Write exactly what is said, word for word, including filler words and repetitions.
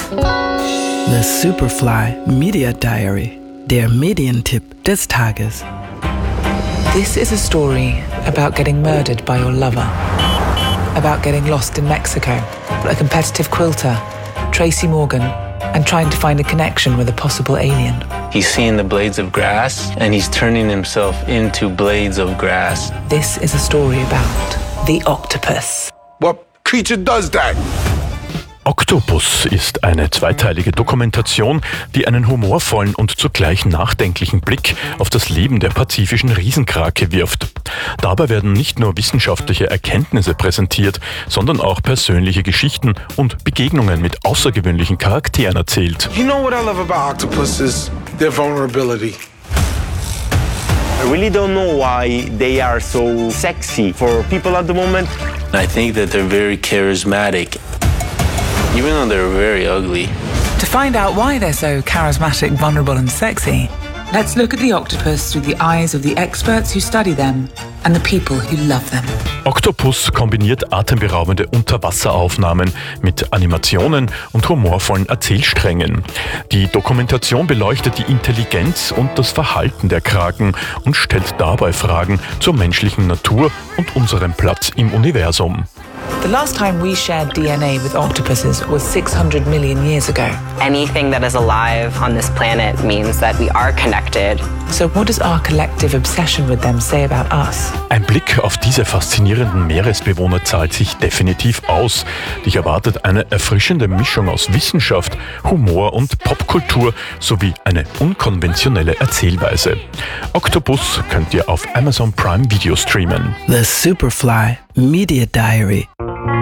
The Superfly Media Diary, der Medientipp des Tages. This is a story about getting murdered by your lover, about getting lost in Mexico, a competitive quilter, Tracy Morgan, and trying to find a connection with a possible alien. He's seeing the blades of grass, and he's turning himself into blades of grass. This is a story about the octopus. What creature does that? Octopus ist eine zweiteilige Dokumentation, die einen humorvollen und zugleich nachdenklichen Blick auf das Leben der pazifischen Riesenkrake wirft. Dabei werden nicht nur wissenschaftliche Erkenntnisse präsentiert, sondern auch persönliche Geschichten und Begegnungen mit außergewöhnlichen Charakteren erzählt. You know what I love about octopuses? Their vulnerability. I really don't know why they are so sexy for people at the moment. I think that they're very charismatic, even though they're very ugly. To find out why they're so charismatic, vulnerable and sexy, let's look at the octopus through the eyes of the experts who study them and the people who love them. Octopus kombiniert atemberaubende Unterwasseraufnahmen mit Animationen und humorvollen Erzählsträngen. Die Dokumentation beleuchtet die Intelligenz und das Verhalten der Kraken und stellt dabei Fragen zur menschlichen Natur und unserem Platz im Universum. The last time we shared D N A with octopuses was six hundred million years ago. Anything that is alive on this planet means that we are connected. So what does our collective obsession with them say about us? Ein Blick auf diese faszinierenden Meeresbewohner zahlt sich definitiv aus. Dich erwartet eine erfrischende Mischung aus Wissenschaft, Humor und Popkultur sowie eine unkonventionelle Erzählweise. Octopus könnt ihr auf Amazon Prime Video streamen. The Superfly Media Diary.